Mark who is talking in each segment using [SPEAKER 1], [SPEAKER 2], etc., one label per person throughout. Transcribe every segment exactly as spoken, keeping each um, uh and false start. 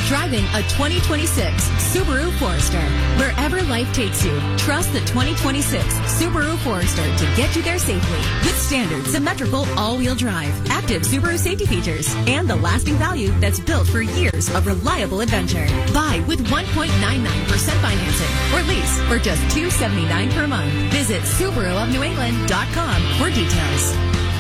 [SPEAKER 1] Driving a twenty twenty-six Subaru Forester. Wherever life takes you, trust the twenty twenty-six Subaru Forester to get you there safely. With standard symmetrical all-wheel drive, active Subaru safety features, and the lasting value that's built for years of reliable adventure. Buy with one point nine nine percent financing or lease for just two hundred seventy-nine dollars per month. Visit Subaru of New England dot com for details.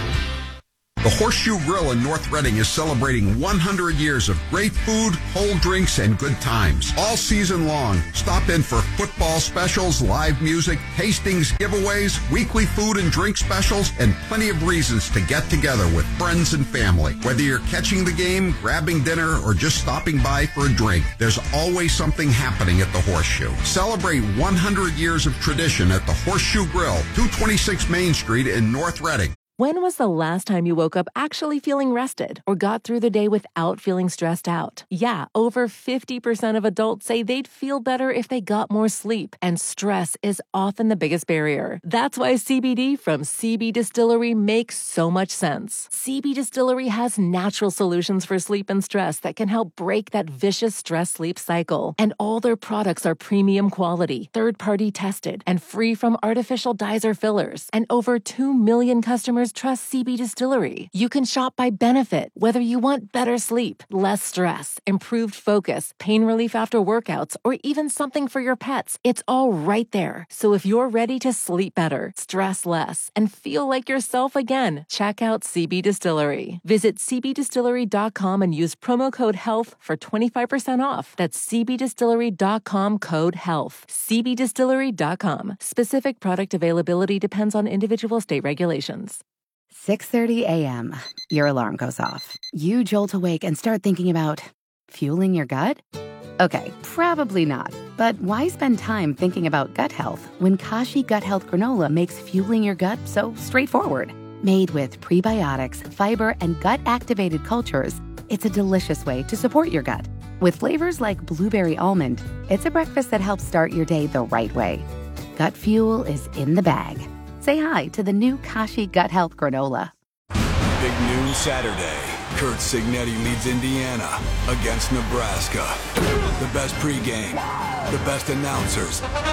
[SPEAKER 2] The Horseshoe Grill in North Reading is celebrating one hundred years of great food, cold drinks, and good times. All season long, stop in for football specials, live music, tastings, giveaways, weekly food and drink specials, and plenty of reasons to get together with friends and family. Whether you're catching the game, grabbing dinner, or just stopping by for a drink, there's always something happening at the Horseshoe. Celebrate one hundred years of tradition at the Horseshoe Grill, two twenty-six Main Street in North Reading.
[SPEAKER 3] When was the last time you woke up actually feeling rested or got through the day without feeling stressed out? Yeah, over fifty percent of adults say they'd feel better if they got more sleep, and stress is often the biggest barrier. That's why C B D from C B Distillery makes so much sense. C B Distillery has natural solutions for sleep and stress that can help break that vicious stress-sleep cycle. And all their products are premium quality, third-party tested, and free from artificial dyes or fillers. And over two million customers trust C B Distillery. You can shop by benefit, whether you want better sleep, less stress, improved focus, pain relief after workouts, or even something for your pets. It's all right there. So if you're ready to sleep better, stress less, and feel like yourself again, check out C B Distillery. Visit C B distillery dot com and use promo code HEALTH for twenty-five percent off. That's C B distillery dot com code HEALTH. C B distillery dot com. Specific product availability depends on individual state regulations.
[SPEAKER 4] six thirty a.m. Your alarm goes off. You jolt awake and start thinking about fueling your gut? Okay, probably not. But why spend time thinking about gut health when Kashi Gut Health Granola makes fueling your gut so straightforward? Made with prebiotics, fiber, and gut-activated cultures, it's a delicious way to support your gut. With flavors like blueberry almond, it's a breakfast that helps start your day the right way. Gut fuel is in the bag. Say hi to the new Kashi Gut Health Granola.
[SPEAKER 5] Big noon Saturday. Kurt Signetti leads Indiana against Nebraska. The best pregame, the best announcers.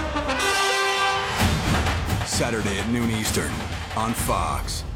[SPEAKER 5] Saturday at noon Eastern on Fox.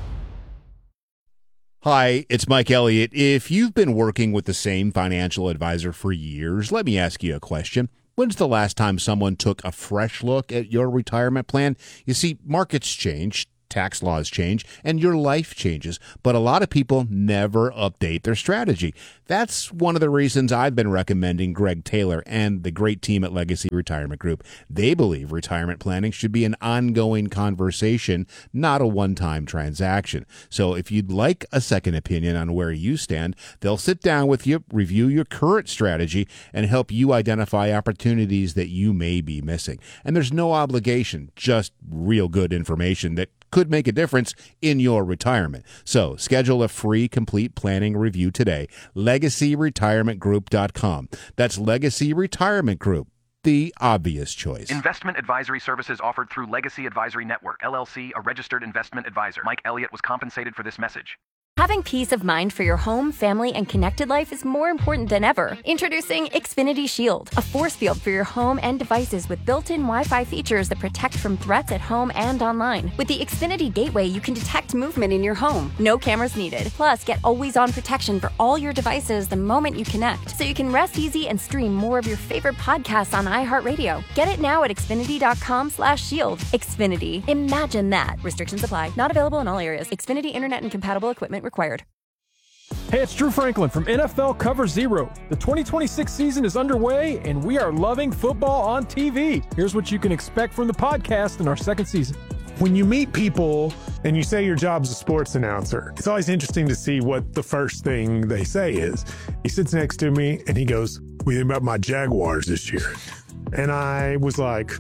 [SPEAKER 6] Hi, it's Mike Elliott. If you've been working with the same financial advisor for years, let me ask you a question. When's the last time someone took a fresh look at your retirement plan? You see, markets change, tax laws change, and your life changes, but a lot of people never update their strategy. That's one of the reasons I've been recommending Greg Taylor and the great team at Legacy Retirement Group. They believe retirement planning should be an ongoing conversation, not a one-time transaction. So if you'd like a second opinion on where you stand, they'll sit down with you, review your current strategy, and help you identify opportunities that you may be missing. And there's no obligation, just real good information that could make a difference in your retirement. So schedule a free complete planning review today. legacy retirement group dot com. That's Legacy Retirement Group, the obvious choice.
[SPEAKER 7] Investment advisory services offered through Legacy Advisory Network, L L C, a registered investment advisor. Mike Elliott was compensated for this message.
[SPEAKER 8] Having peace of mind for your home, family, and connected life is more important than ever. Introducing Xfinity Shield, a force field for your home and devices with built-in Wi-Fi features that protect from threats at home and online. With the Xfinity Gateway, you can detect movement in your home. No cameras needed. Plus, get always-on protection for all your devices the moment you connect, so you can rest easy and stream more of your favorite podcasts on iHeartRadio. Get it now at xfinity dot com slash shield. Xfinity. Imagine that. Restrictions apply. Not available in all areas. Xfinity Internet and compatible equipment required.
[SPEAKER 9] Hey, it's Drew Franklin from N F L Cover Zero. The twenty twenty-six season is underway, and we are loving football on T V. Here's what you can expect from the podcast in our second season.
[SPEAKER 10] When you meet people and you say your job's a sports announcer, it's always interesting to see what the first thing they say is. He sits next to me, and he goes, "What do you think about my Jaguars this year?" And I was like,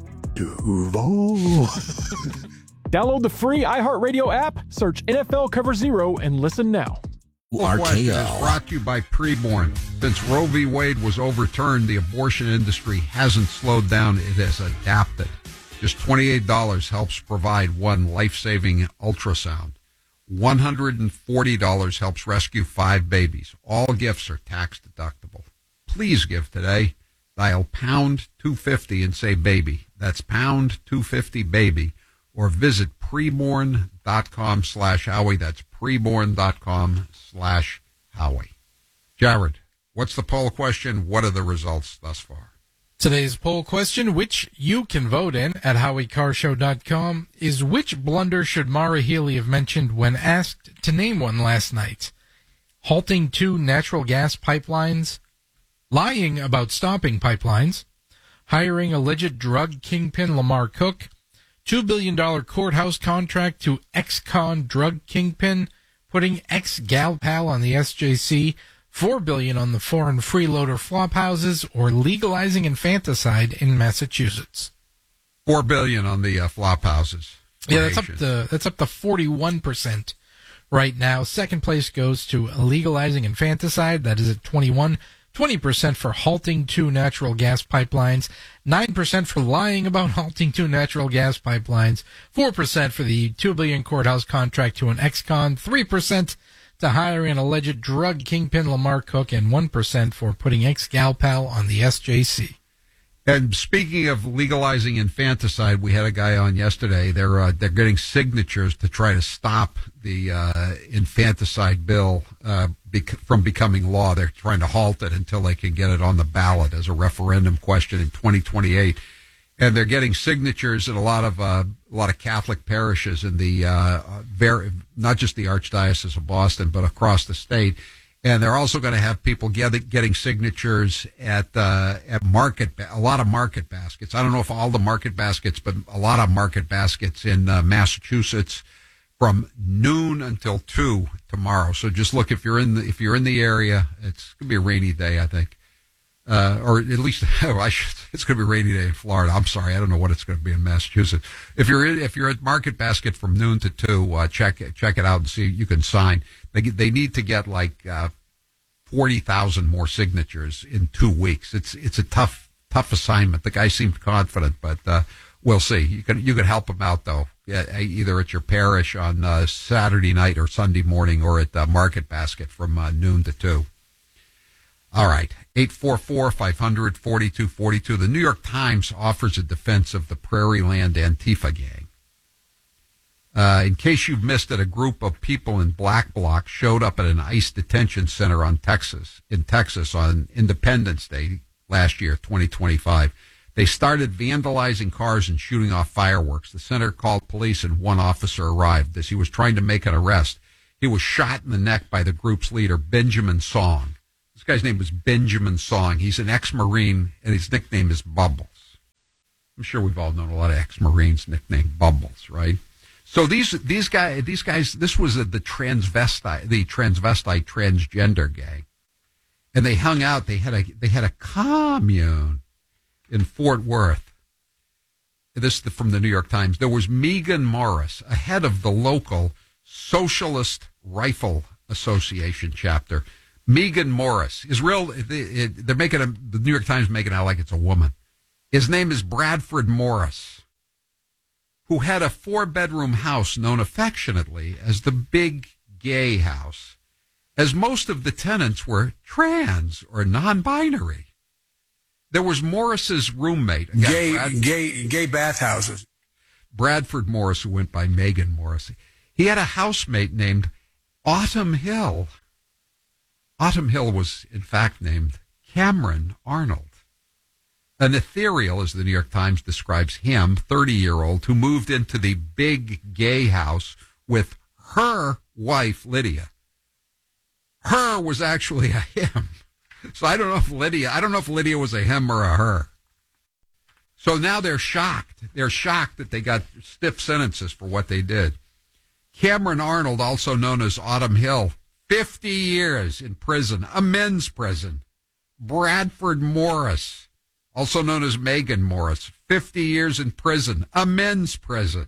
[SPEAKER 10] Duval.
[SPEAKER 9] Download the free iHeartRadio app, search N F L Cover Zero, and listen now.
[SPEAKER 2] Our question is brought to you by Preborn. Since Roe v. Wade was overturned, the abortion industry hasn't slowed down. It has adapted. Just twenty-eight dollars helps provide one life-saving ultrasound. one hundred forty dollars helps rescue five babies. All gifts are tax deductible. please give today. Dial pound two fifty and say baby. That's pound two fifty baby. Or visit preborn.com slash Howie. That's preborn.com slash Howie. Jared, what's the poll question? What are the results thus far?
[SPEAKER 11] Today's poll question, which you can vote in at howie car show dot com, is which blunder should Mara Healy have mentioned when asked to name one last night? Halting two natural gas pipelines, lying about stopping pipelines, hiring alleged drug kingpin Lamar Cook, two billion dollars courthouse contract to ex-con drug kingpin, putting ex-gal pal on the S J C, four billion dollars on the foreign freeloader flop houses, or legalizing infanticide in Massachusetts.
[SPEAKER 2] Four billion dollars on the uh, flop houses.
[SPEAKER 11] Yeah, that's up to that's up to forty-one percent right now. Second place goes to legalizing infanticide. That is at twenty-one. twenty percent for halting two natural gas pipelines, nine percent for lying about halting two natural gas pipelines, four percent for the two billion dollars courthouse contract to an ex-con, three percent to hiring an alleged drug kingpin Lamar Cook, and one percent for putting ex-gal pal on the S J C.
[SPEAKER 2] And speaking of legalizing infanticide, we had a guy on yesterday. They're uh, they're getting signatures to try to stop the uh, infanticide bill uh, bec- from becoming law. They're trying to halt it until they can get it on the ballot as a referendum question in twenty twenty-eight. And they're getting signatures in a lot of uh, a lot of Catholic parishes in the uh, very not just the Archdiocese of Boston, but across the state. And they're also going to have people get, getting signatures at uh, at market, a lot of market baskets. I don't know if all the market baskets, but a lot of market baskets in uh, Massachusetts from noon until two tomorrow. So just look if you're in the if you're in the area. It's going to be a rainy day, I think, uh, or at least oh, I should, it's going to be a rainy day in Florida. I'm sorry, I don't know what it's going to be in Massachusetts. If you're in, if you're at Market Basket from noon to two, uh, check it check it out and see you can sign. They they need to get like uh, forty thousand more signatures in two weeks. It's it's a tough tough assignment. The guy seemed confident, but uh, we'll see. You can you can help him out though, yeah, either at your parish on uh, Saturday night or Sunday morning, or at uh, Market Basket from uh, noon to two. All right, eight four four, five hundred, forty-two forty-two. The New York Times offers a defense of the Prairieland Antifa gang. Uh, in case you've missed it, a group of people in Black Bloc showed up at an ICE detention center on Texas, in Texas on Independence Day last year, twenty twenty-five. They started vandalizing cars and shooting off fireworks. The center called police and one officer arrived as he was trying to make an arrest. He was shot in the neck by the group's leader, Benjamin Song. This guy's name was Benjamin Song. He's an ex-Marine, and his nickname is Bubbles. I'm sure we've all known a lot of ex-Marines nicknamed Bubbles, right? So these these guys these guys this was a, the transvestite the transvestite transgender gang, and they hung out. They had a they had a commune in Fort Worth. This is from the New York Times. There was Megan Morris, a head of the local Socialist Rifle Association chapter. Megan Morris is real. They're making a, the New York Times making it out like it's a woman. His name is Bradford Morris, who had a four-bedroom house known affectionately as the Big Gay House, as most of the tenants were trans or non-binary. There was Morris's roommate.
[SPEAKER 12] Gay,
[SPEAKER 2] Brad,
[SPEAKER 12] gay, gay bathhouses.
[SPEAKER 2] Bradford Morris, who went by Megan Morris. He had a housemate named Autumn Hill. Autumn Hill was, in fact, named Cameron Arnold. An ethereal, as the New York Times describes him, thirty-year-old, who moved into the Big Gay House with her wife, Lydia. Her was actually a him. So I don't know if Lydia, I don't know if Lydia was a him or a her. So now they're shocked. They're shocked that they got stiff sentences for what they did. Cameron Arnold, also known as Autumn Hill, fifty years in prison, a men's prison. Bradford Morris, also known as Megan Morris, fifty years in prison, a men's prison.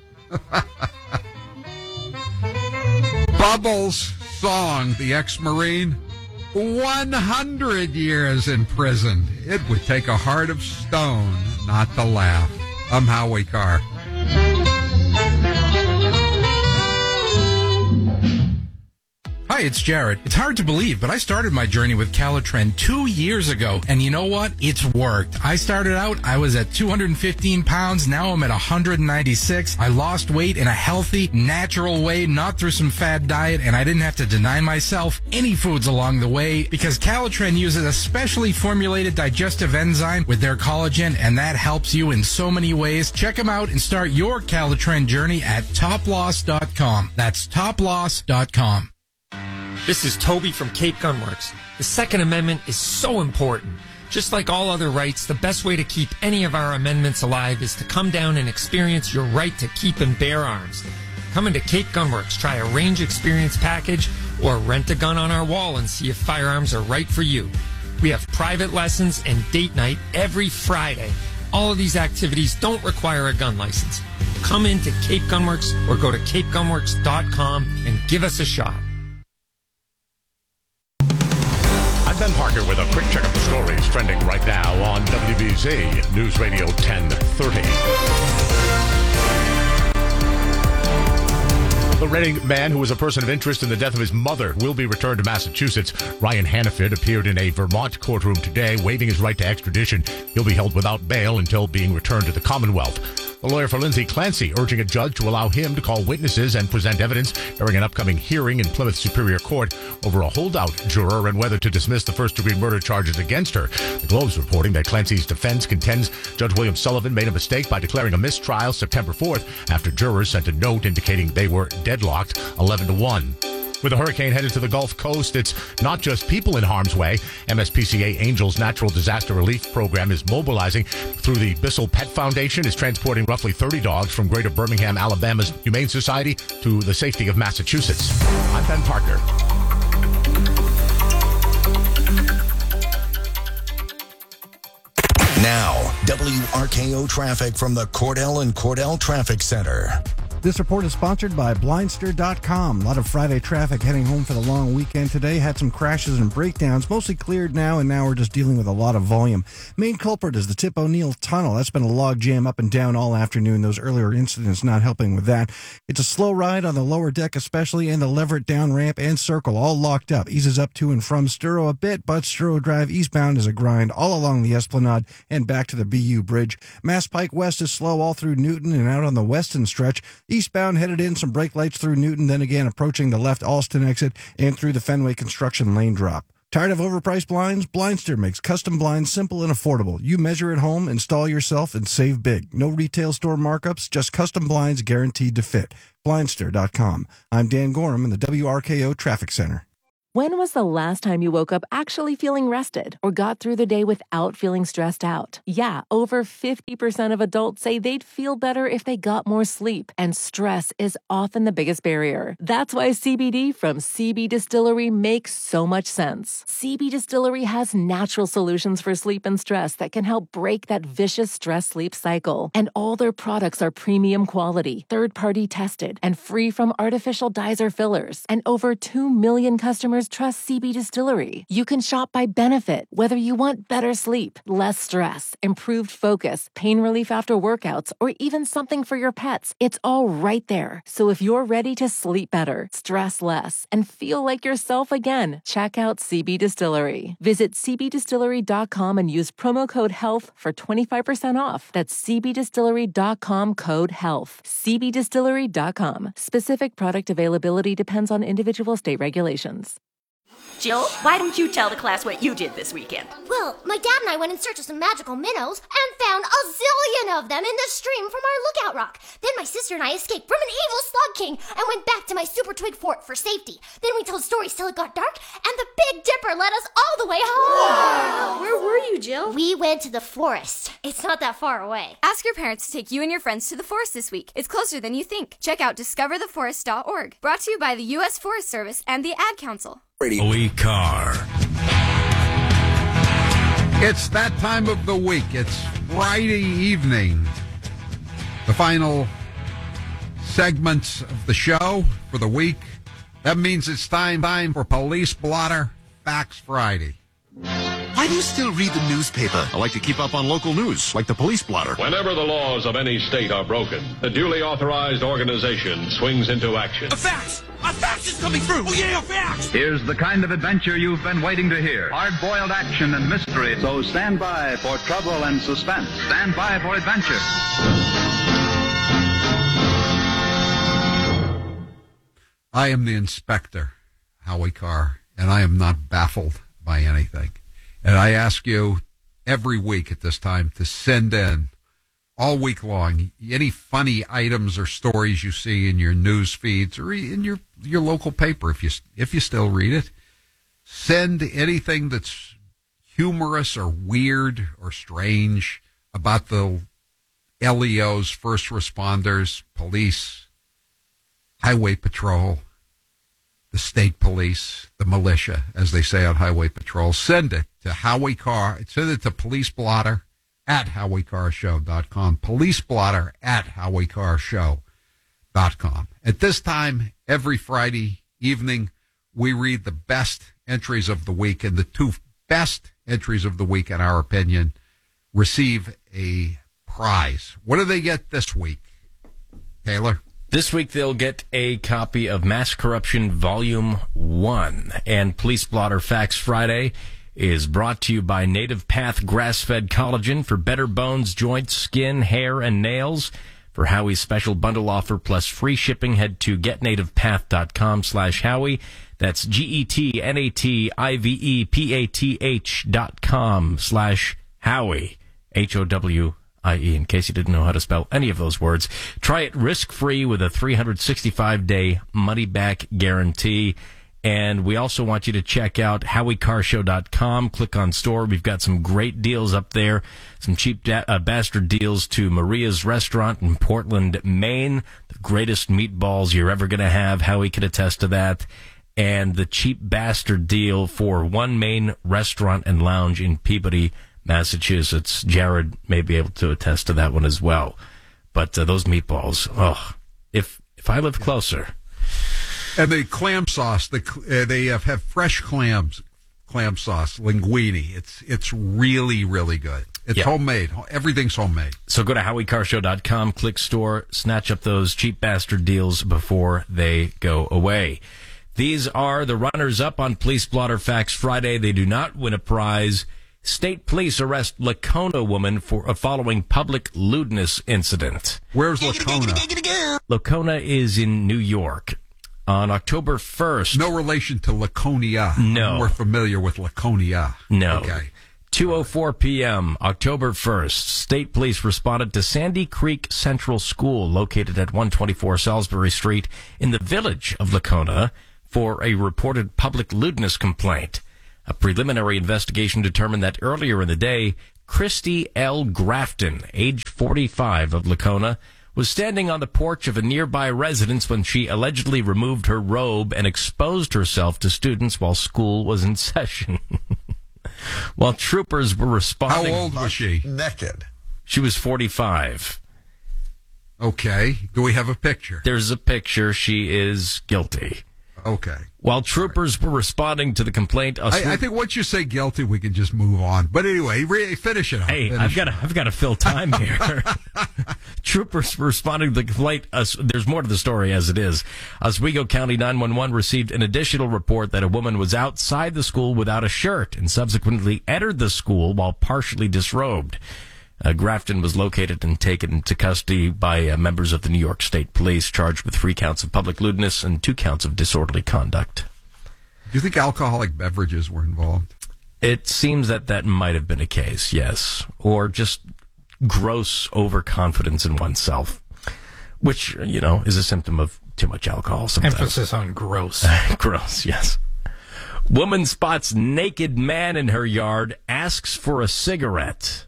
[SPEAKER 2] Bubbles Song, the ex-Marine, one hundred years in prison. It would take a heart of stone not to laugh. I'm Howie Carr.
[SPEAKER 11] Hi, Hi, it's Jared. It's hard to believe, but I started my journey with Calitren two years ago, and you know what? It's worked. I started out, I was at two hundred fifteen pounds. Now I'm at one hundred ninety-six. I lost weight in a healthy, natural way, not through some fad diet, and I didn't have to deny myself any foods along the way because Calitren uses a specially formulated digestive enzyme with their collagen, and that helps you in so many ways. Check them out and start your Calitren journey at top loss dot com. That's top loss dot com.
[SPEAKER 12] This is Toby from Cape Gunworks. The Second Amendment is so important. Just like all other rights, the best way to keep any of our amendments alive is to come down and experience your right to keep and bear arms. Come into Cape Gunworks, try a range experience package, or rent a gun on our wall and see if firearms are right for you. We have private lessons and date night every Friday. All of these activities don't require a gun license. Come into Cape Gunworks or go to cape gunworks dot com and give us a shot.
[SPEAKER 13] I'm Ben Parker with a quick check of the stories trending right now on W B Z News Radio ten thirty. The Reading man who was a person of interest in the death of his mother will be returned to Massachusetts. Ryan Hannaford appeared in a Vermont courtroom today, waiving his right to extradition. He'll be held without bail until being returned to the Commonwealth. The lawyer for Lindsay Clancy urging a judge to allow him to call witnesses and present evidence during an upcoming hearing in Plymouth Superior Court over a holdout juror and whether to dismiss the first-degree murder charges against her. The Globe's reporting that Clancy's defense contends Judge William Sullivan made a mistake by declaring a mistrial September fourth after jurors sent a note indicating they were deadlocked eleven to one. With a hurricane headed to the Gulf Coast, it's not just people in harm's way. M S P C A Angels Natural Disaster Relief Program is mobilizing through the Bissell Pet Foundation, is transporting roughly thirty dogs from Greater Birmingham, Alabama's Humane Society to the safety of Massachusetts. I'm Ben Parker.
[SPEAKER 14] Now, W R K O traffic from the Cordell and Cordell Traffic Center.
[SPEAKER 15] This report is sponsored by Blindster dot com. A lot of Friday traffic heading home for the long weekend today. Had some crashes and breakdowns, mostly cleared now, and now we're just dealing with a lot of volume. Main culprit is the Tip O'Neill Tunnel. That's been a log jam up and down all afternoon. Those earlier incidents not helping with that. It's a slow ride on the lower deck especially, and the Leverett down ramp and circle all locked up. Eases up to and from Sturo a bit, but Sturo Drive eastbound is a grind all along the Esplanade and back to the B U Bridge. Mass Pike West is slow all through Newton and out on the western stretch. Eastbound headed in, some brake lights through Newton, then again approaching the left Alston exit and through the Fenway Construction lane drop. Tired of overpriced blinds? Blindster makes custom blinds simple and affordable. You measure at home, install yourself, and save big. No retail store markups, just custom blinds guaranteed to fit. Blindster dot com. I'm Dan Gorham in the W R K O Traffic Center.
[SPEAKER 3] When was the last time you woke up actually feeling rested or got through the day without feeling stressed out? Yeah, over fifty percent of adults say they'd feel better if they got more sleep, and stress is often the biggest barrier. That's why C B D from C B Distillery makes so much sense. C B Distillery has natural solutions for sleep and stress that can help break that vicious stress-sleep cycle. And all their products are premium quality, third-party tested, and free from artificial dyes or fillers. And over two million customers trust C B Distillery. You can shop by benefit, whether you want better sleep, less stress, improved focus, pain relief after workouts, or even something for your pets. It's all right there. So if you're ready to sleep better, stress less, and feel like yourself again, check out C B Distillery. Visit C B distillery dot com and use promo code HEALTH for twenty-five percent off. That's C B distillery dot com code HEALTH. C B distillery dot com. Specific product availability depends on individual state regulations.
[SPEAKER 16] Jill, why don't you tell the class what you did this weekend?
[SPEAKER 17] Well, my dad and I went in search of some magical minnows and found a zillion of them in the stream from our lookout rock. Then my sister and I escaped from an evil slug king and went back to my super twig fort for safety. Then we told stories till it got dark, and the Big Dipper led us all the way home.
[SPEAKER 18] Wow. Where were you, Jill?
[SPEAKER 17] We went to the forest. It's not that far away.
[SPEAKER 18] Ask your parents to take you and your friends to the forest this week. It's closer than you think. Check out discover the forest dot org. Brought to you by the U S Forest Service and the Ad Council.
[SPEAKER 5] Joey Carr.
[SPEAKER 2] It's that time of the week. It's Friday evening. The final segments of the show for the week. That means it's time, time for Police Blotter Facts Friday.
[SPEAKER 19] Why do you still read the newspaper?
[SPEAKER 20] I like to keep up on local news, like the police blotter.
[SPEAKER 21] Whenever the laws of any state are broken, the duly authorized organization swings into action.
[SPEAKER 19] A fax! A fax is coming through! Oh, yeah, a fax!
[SPEAKER 22] Here's the kind of adventure you've been waiting to hear. Hard-boiled action and mystery. So stand by for trouble and suspense. Stand by for adventure.
[SPEAKER 23] I am the inspector, Howie Carr, and I am not baffled by anything. And I ask you every week at this time to send in, all week long, any funny items or stories you see in your news feeds or in your, your local paper, if you if you still read it. Send anything that's humorous or weird or strange about the L E Os, first responders, police, highway patrol, the state police, the militia, as they say on highway patrol. Send it to Howie Carr. Send it to Police Blotter at howie carr show dot com. Police Blotter at howie carr show dot com. At this time, every Friday evening, we read the best entries of the week, and the two best entries of the week, in our opinion, receive a prize. What do they get this week, Taylor?
[SPEAKER 24] This week they'll get a copy of Mass Corruption Volume one. And Police Blotter Facts Friday is brought to you by Native Path Grass-Fed Collagen for better bones, joints, skin, hair, and nails. For Howie's special bundle offer plus free shipping, head to getnativepath.com slash Howie. That's G-E-T-N-A-T-I-V-E-P-A-T-H dot com slash Howie. H O W I E, in case you didn't know how to spell any of those words. Try it risk-free with a three hundred sixty-five day money-back guarantee. And we also want you to check out howie carr show dot com. Click on store. We've got some great deals up there. Some cheap da- uh, bastard deals to Maria's Restaurant in Portland, Maine. The greatest meatballs you're ever going to have. Howie can attest to that. And the cheap bastard deal for One Main Restaurant and Lounge in Peabody, Massachusetts. Jared may be able to attest to that one as well. But uh, those meatballs, oh, if if I lived closer.
[SPEAKER 23] And the clam sauce, the uh, they have, have fresh clams, clam sauce, linguine. It's it's really, really good. It's yeah. homemade. Everything's homemade.
[SPEAKER 24] So go to howie carr show dot com, click store, snatch up those cheap bastard deals before they go away. These are the runners-up on Police Blotter Facts Friday. They do not win a prize. State police arrest Lacona woman for a following public lewdness incident.
[SPEAKER 23] Where's Lacona?
[SPEAKER 24] Lacona is in New York. On October first.
[SPEAKER 23] No relation to Laconia.
[SPEAKER 24] No.
[SPEAKER 23] We're familiar with Laconia.
[SPEAKER 24] No.
[SPEAKER 23] Okay.
[SPEAKER 24] two oh four p.m., October first, state police responded to Sandy Creek Central School, located at one twenty-four Salisbury Street in the village of Lacona, for a reported public lewdness complaint. A preliminary investigation determined that earlier in the day, Christy L. Grafton, age forty-five, of Lacona, was standing on the porch of a nearby residence when she allegedly removed her robe and exposed herself to students while school was in session. While troopers were responding...
[SPEAKER 23] How old was she?
[SPEAKER 19] Naked.
[SPEAKER 24] She was forty-five.
[SPEAKER 23] Okay. Do we have a picture?
[SPEAKER 24] There's a picture. She is guilty.
[SPEAKER 23] Okay.
[SPEAKER 24] While troopers were responding to the complaint, a
[SPEAKER 23] I, I think once you say guilty, we can just move on. But anyway, re- finish it up.
[SPEAKER 24] Hey,
[SPEAKER 23] finish
[SPEAKER 24] I've got to, I've got to fill time here. Troopers were responding to the complaint. Uh, there's more to the story as it is. Oswego County nine one one received an additional report that a woman was outside the school without a shirt and subsequently entered the school while partially disrobed. Uh, Grafton was located and taken into custody by uh, members of the New York State Police, charged with three counts of public lewdness and two counts of disorderly conduct.
[SPEAKER 23] Do you think alcoholic beverages were involved?
[SPEAKER 24] It seems that that might have been a case, yes. Or just gross overconfidence in oneself, which, you know, is a symptom of too much alcohol sometimes.
[SPEAKER 11] Emphasis on gross.
[SPEAKER 24] Gross, yes. Woman spots naked man in her yard, asks for a cigarette.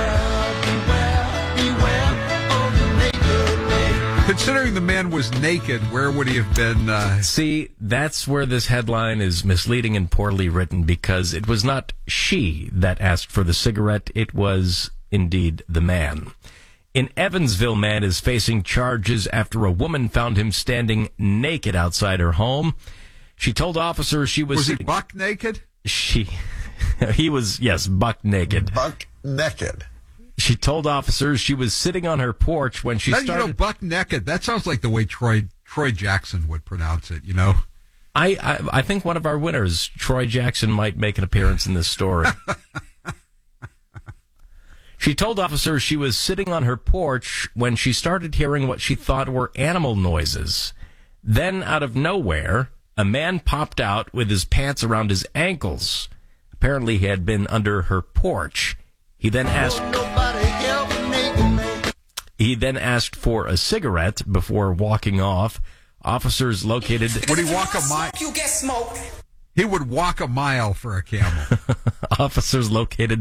[SPEAKER 23] Considering the man was naked, where would he have been? Uh...
[SPEAKER 24] See, that's where this headline is misleading and poorly written, because it was not she that asked for the cigarette. It was indeed the man. In Evansville, man is facing charges after a woman found him standing naked outside her home. She told officers she was...
[SPEAKER 23] Was he buck naked?
[SPEAKER 24] She... He was, yes, buck naked.
[SPEAKER 2] Buck naked.
[SPEAKER 24] She told officers she was sitting on her porch when she
[SPEAKER 23] Now,
[SPEAKER 24] started.
[SPEAKER 23] You know, buck naked. That sounds like the way Troy Troy Jackson would pronounce it. You know.
[SPEAKER 24] I, I I think one of our winners, Troy Jackson, might make an appearance in this story. She told officers she was sitting on her porch when she started hearing what she thought were animal noises. Then, out of nowhere, a man popped out with his pants around his ankles. Apparently, he had been under her porch. He then asked. He then asked for a cigarette before walking off. Officers located.
[SPEAKER 2] Would he walk a mile?
[SPEAKER 19] You get smoked.
[SPEAKER 2] He would walk a mile for a camel.
[SPEAKER 24] Officers located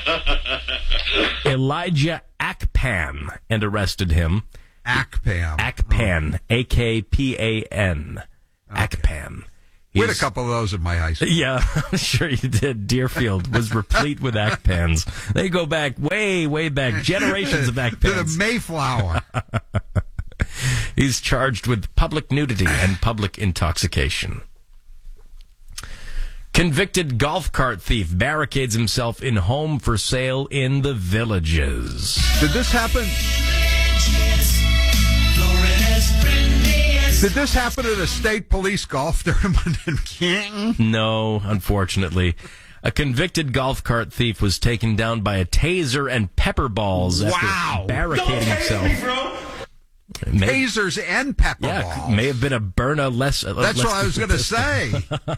[SPEAKER 24] Elijah Akpan and arrested him.
[SPEAKER 2] Akpan.
[SPEAKER 24] Akpan. A K P A N. Akpan.
[SPEAKER 2] We had a couple of those in my high school.
[SPEAKER 24] Yeah, I'm sure you did. Deerfield was replete with Akpans. They go back way, way back. Generations of Akpans.
[SPEAKER 2] To the Mayflower.
[SPEAKER 24] He's charged with public nudity and public intoxication. Convicted golf cart thief barricades himself in home for sale in the Villages.
[SPEAKER 2] Did this happen? Did this happen at a state police golf tournament in Canton?
[SPEAKER 24] No, unfortunately. A convicted golf cart thief was taken down by a taser and pepper balls after
[SPEAKER 2] Wow.
[SPEAKER 24] barricading himself.
[SPEAKER 19] Me, bro.
[SPEAKER 24] May,
[SPEAKER 2] Tasers and pepper
[SPEAKER 24] yeah,
[SPEAKER 2] balls.
[SPEAKER 24] may have been a Berna less. Uh,
[SPEAKER 2] That's
[SPEAKER 24] less
[SPEAKER 2] what I was going to say.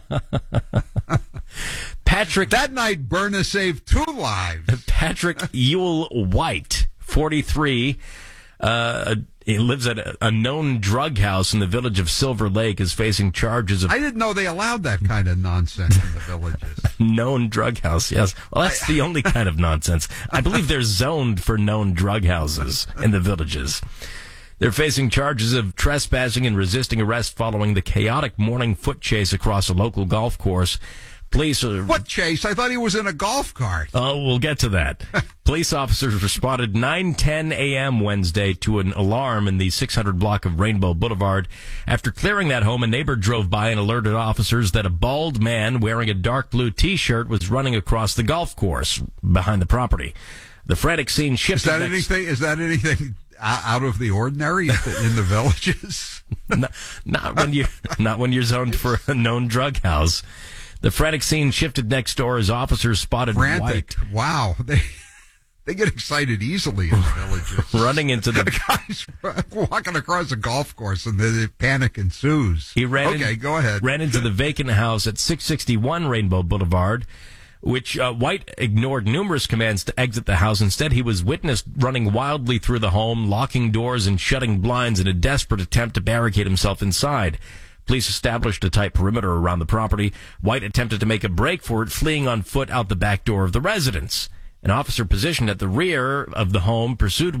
[SPEAKER 24] Patrick.
[SPEAKER 2] That night, Berna saved two lives.
[SPEAKER 24] Patrick Ewell White, forty-three. Uh, he lives at a, a known drug house in the village of Silver Lake, is facing charges of...
[SPEAKER 2] I didn't know they allowed that kind of nonsense in the villages.
[SPEAKER 24] Known drug house, yes. Well, that's the only kind of nonsense. I believe they're zoned for known drug houses in the villages. They're facing charges of trespassing and resisting arrest following the chaotic morning foot chase across a local golf course. Police are...
[SPEAKER 2] What chase? I thought he was in a golf cart.
[SPEAKER 24] Oh, we'll get to that. Police officers responded nine ten a.m. Wednesday to an alarm in the six hundred block of Rainbow Boulevard. After clearing that home, a neighbor drove by and alerted officers that a bald man wearing a dark blue T-shirt was running across the golf course behind the property. The frantic scene shifted...
[SPEAKER 2] Is that
[SPEAKER 24] next...
[SPEAKER 2] anything? Is that anything out of the ordinary in the villages?
[SPEAKER 24] not, not when you, not when you're zoned for a known drug house. The frantic scene shifted next door as officers spotted
[SPEAKER 2] Frantic.
[SPEAKER 24] White.
[SPEAKER 2] Wow. They they get excited easily in the villages.
[SPEAKER 24] Running into the...
[SPEAKER 2] Guys walking across a golf course and the panic ensues.
[SPEAKER 24] He ran
[SPEAKER 2] okay,
[SPEAKER 24] in,
[SPEAKER 2] go ahead.
[SPEAKER 24] Ran into the vacant house at six sixty-one Rainbow Boulevard, which uh, White ignored numerous commands to exit the house. Instead, he was witnessed running wildly through the home, locking doors and shutting blinds in a desperate attempt to barricade himself inside. Police established a tight perimeter around the property. White attempted to make a break for it, fleeing on foot out the back door of the residence. An officer positioned at the rear of the home pursued